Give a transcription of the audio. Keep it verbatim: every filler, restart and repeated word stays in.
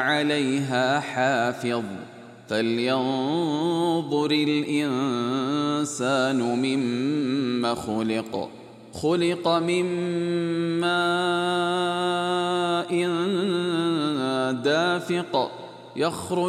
عليها حافظ فلينظر الإنسان مما خلق خلق من ماء دافق يخرج